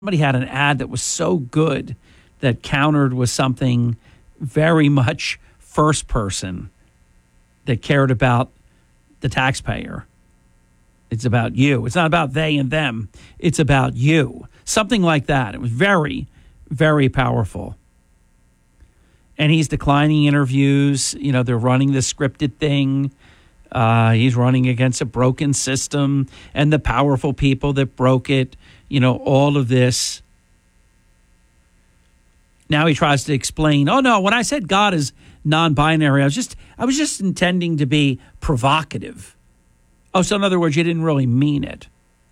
Somebody had an ad that was so good that countered with something very much first person that cared about the taxpayer. It's about you. It's not about they and them. It's about you. Something like that. It was very, very powerful. And he's declining interviews. You know, they're running the scripted thing. He's running against a broken system and the powerful people that broke it. You know, all of this. Now he tries to explain, oh, no, when I said God is non-binary, I was just intending to be provocative. Oh, so in other words, you didn't really mean it.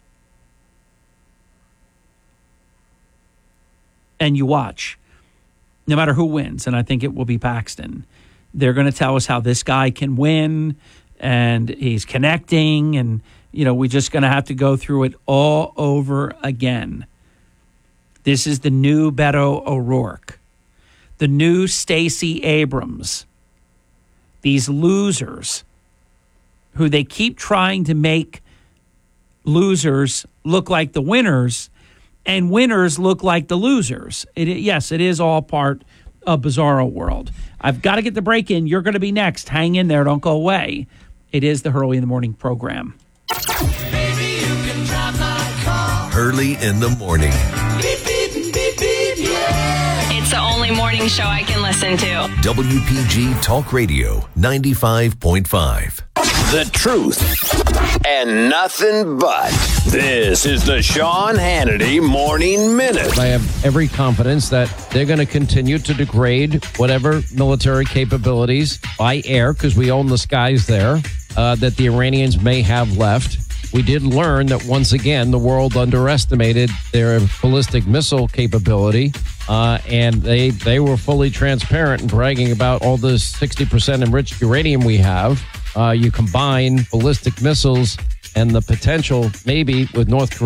And you watch, no matter who wins, and I think it will be Paxton, they're going to tell us how this guy can win, and he's connecting, and, you know, we're just going to have to go through it all over again. This is the new Beto O'Rourke, the new Stacey Abrams, these losers who they keep trying to make losers look like the winners and winners look like the losers. Yes, it is all part of Bizarro World. I've got to get the break in. You're going to be next. Hang in there. Don't go away. It is the Hurley in the Morning program. Baby, you can drive my car. Hurley in the Morning. Beep, beep, beep, beep, yeah. It's the only morning show I can listen to. WPG Talk Radio 95.5. The truth and nothing but. This is the Sean Hannity Morning Minute. I have every confidence that they're going to continue to degrade whatever military capabilities by air, because we own the skies there, that the Iranians may have left. We did learn that once again, the world underestimated their ballistic missile capability, and they were fully transparent and bragging about all the 60% enriched uranium we have. You combine ballistic missiles and the potential, maybe with North Korea,